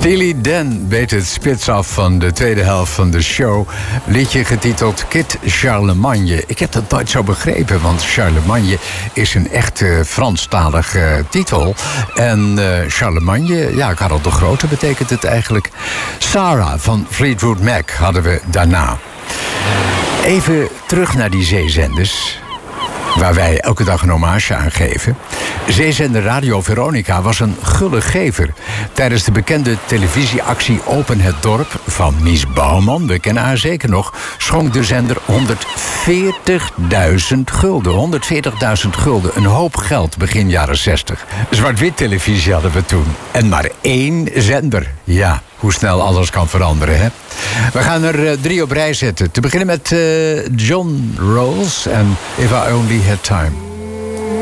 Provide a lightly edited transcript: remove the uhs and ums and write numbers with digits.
Steely Dan beet het spits af van de tweede helft van de show. Liedje getiteld Kid Charlemagne. Ik heb dat nooit zo begrepen, want Charlemagne is een echte Franstalige titel. En Charlemagne, ja, Karel de Grote betekent het eigenlijk. Sarah van Fleetwood Mac hadden we daarna. Even terug naar die zeezenders, waar wij elke dag een hommage aan geven. Zeezender Radio Veronica was een gulle gever. Tijdens de bekende televisieactie Open het Dorp van Mies Bouwman, we kennen haar zeker nog, schonk de zender 140.000 gulden. 140.000 gulden, een hoop geld begin jaren 60. Zwart-wit televisie hadden we toen. En maar 1 zender. Ja, hoe snel alles kan veranderen, hè? We gaan er 3 op rij zetten. Te beginnen met John Rawls en If I Only Had Time.